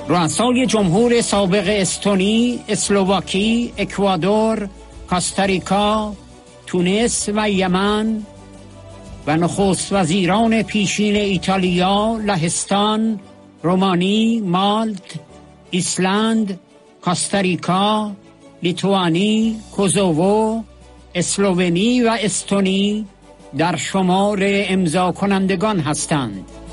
رؤسای جمهور سابق استونی، اسلواکی، اکوادور، کاستاریکا، تونس و یمن و نخست وزیران پیشین ایتالیا، لهستان، رومانی، مالت، ایسلند، کاستاریکا، لیتوانی، کوزوو، اسلوونی و استونی در شمار امضا کنندگان هستند.